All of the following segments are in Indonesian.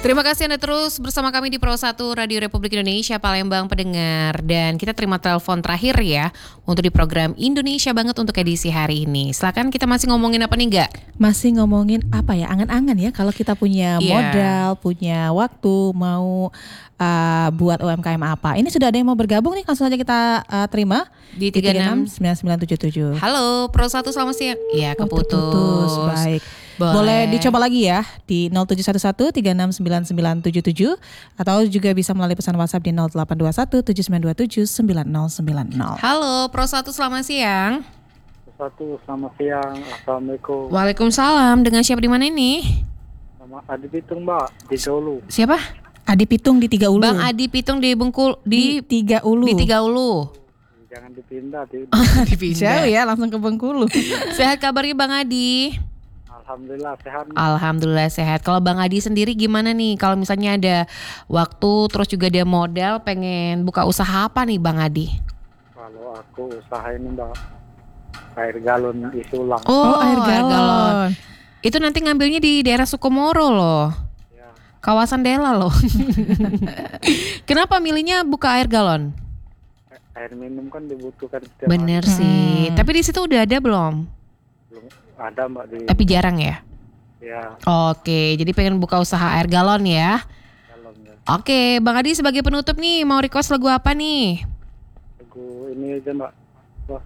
Terima kasih Anda terus bersama kami di Pro 1 Radio Republik Indonesia Palembang pendengar. Dan kita terima telepon terakhir ya untuk di program Indonesia Banget untuk edisi hari ini. Silakan, kita masih ngomongin apa nih Gak? Masih ngomongin apa ya, angan-angan ya kalau kita punya modal, punya waktu, mau buat UMKM apa. Ini sudah ada yang mau bergabung nih, langsung saja kita terima di 369977. Halo Pro 1, selamat siang. Iya, keputus. Baik. Boleh dicoba lagi ya di 0711 369977 atau juga bisa melalui pesan WhatsApp di 0821 7927 9090. Halo Pro 1, selamat siang. Selamat siang. Assalamualaikum. Waalaikumsalam. Dengan siapa di mana ini? Sama Adi Pitung, Mbak, di Ulu. Siapa? Adi Pitung di Tiga Ulu. Bang Adi Pitung di Bengkulu, di Tiga Ulu. Di Tiga Ulu. Jangan dipindah, Dipindah. Jauh ya, langsung ke Bengkulu. Sehat kabarnya Bang Adi? Alhamdulillah sehat. Alhamdulillah sehat. Kalau Bang Adi sendiri gimana nih? Kalau misalnya ada waktu terus juga ada modal, pengen buka usaha apa nih Bang Adi? Kalau aku usaha ini, Mbak, air galon isi ulang. Oh, air galon. Itu nanti ngambilnya di daerah Sukomoro loh. Ya. Kawasan Dela loh. Kenapa milihnya buka air galon? Air minum kan dibutuhkan setiap Bener hari. sih. Tapi di situ udah ada belum? Belum ada, Mbak, di. Tapi jarang ya? Ya, Oke, jadi pengen buka usaha air galon ya? galon ya. Oke, Bang Adi sebagai penutup nih, mau request lagu apa nih? Lagu ini aja, Mbak. Wah.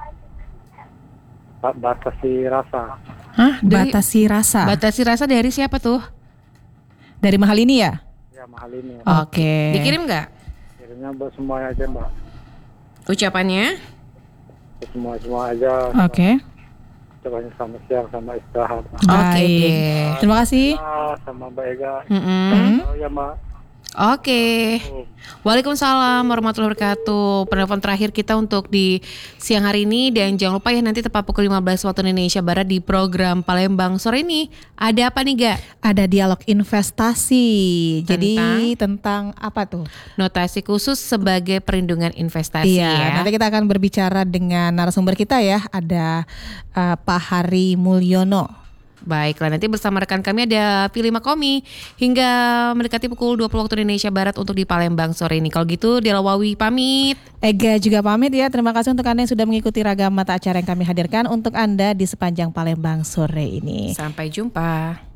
Batasi rasa. Hah? Batasi rasa. Batasi rasa dari siapa tuh? Dari Mahal ini ya? Ya, mahal ini. Ya. Oke. Dikirim nggak? Kirimnya buat semuanya aja, Mbak. Ucapannya? Buat semua aja. Oke. Cobain sama siang sama istirahat. Oke Baik. deh. Terima kasih. Sama Mbak Ega. Oh ya, Mbak. Oke. Waalaikumsalam warahmatullahi wabarakatuh. Penelpon terakhir kita untuk di siang hari ini. Dan jangan lupa ya, nanti tepat pukul 15 waktu Indonesia Barat di program Palembang sore ini. Ada apa nih Gak? Ada dialog investasi. Jadi tentang apa tuh? Notasi khusus sebagai perlindungan investasi ya. Nanti kita akan berbicara dengan narasumber kita ya. Ada Pak Hari Mulyono. Baiklah, nanti bersama rekan kami ada Pilih Makomi hingga mendekati pukul 20 waktu Indonesia Barat untuk di Palembang sore ini. Kalau gitu Dela Wawi pamit. Ega juga pamit ya. Terima kasih untuk Anda yang sudah mengikuti ragam mata acara yang kami hadirkan untuk Anda di sepanjang Palembang sore ini. Sampai jumpa.